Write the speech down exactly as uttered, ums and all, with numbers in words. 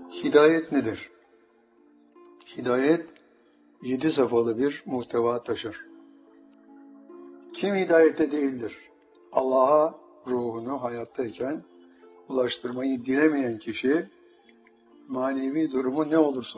Hidayet nedir? Hidayet, yedi safhalı bir muhteva taşır. Kim hidayette değildir? Allah'a ruhunu hayattayken ulaştırmayı dilemeyen kişi, manevi durumu ne olursa